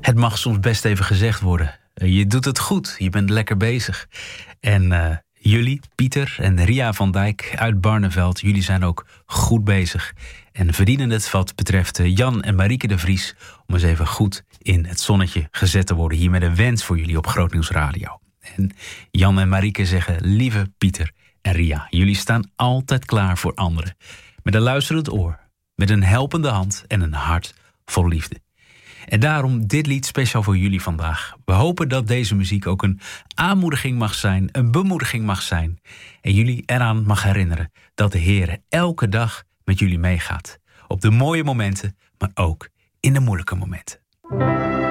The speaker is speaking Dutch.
Het mag soms best even gezegd worden. Je doet het goed, je bent lekker bezig. En jullie, Pieter en Ria van Dijk uit Barneveld, jullie zijn ook goed bezig. En verdienen het wat betreft Jan en Marieke de Vries om eens even goed in het zonnetje gezet te worden. Hier met een wens voor jullie op Groot Nieuws Radio. En Jan en Marieke zeggen, lieve Pieter en Ria, jullie staan altijd klaar voor anderen. Met een luisterend oor, met een helpende hand en een hart vol liefde. En daarom dit lied speciaal voor jullie vandaag. We hopen dat deze muziek ook een aanmoediging mag zijn, een bemoediging mag zijn. En jullie eraan mag herinneren dat de Heer elke dag met jullie meegaat. Op de mooie momenten, maar ook in de moeilijke momenten.